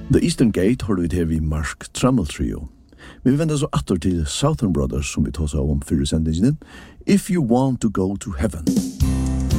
The Eastern Gate har du ut her vi Mark Trammell Trio. Men vi vender så atter til Southern Brothers som vi tås av om fyrir sendingen. If You Want to Go to Heaven.